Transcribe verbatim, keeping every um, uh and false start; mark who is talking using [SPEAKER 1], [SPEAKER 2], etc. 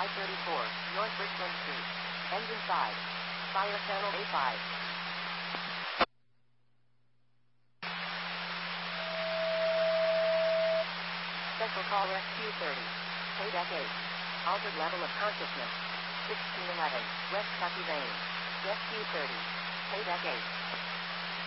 [SPEAKER 1] thirty-four, North Richland Street. Engine five. Fire channel A five. Special call Rescue thirty. Paydeck eight. Altered level of consciousness. sixteen eleven, West Tucky Lane. Rescue thirty. Paydeck eight.